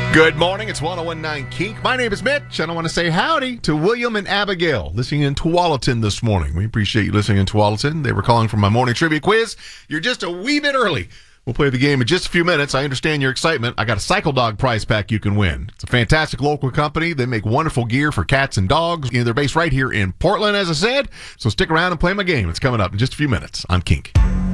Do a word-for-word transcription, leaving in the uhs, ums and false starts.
Good morning. It's one oh one point nine Kink. My name is Mitch, and I want to say howdy to William and Abigail listening in Tualatin this morning. We appreciate you listening in Tualatin. They were calling for my morning trivia quiz. You're just a wee bit early. We'll play the game in just a few minutes. I understand your excitement. I got a Cycle Dog prize pack you can win. It's a fantastic local company. They make wonderful gear for cats and dogs. They're based right here in Portland, as I said. So stick around and play my game. It's coming up in just a few minutes on Kink.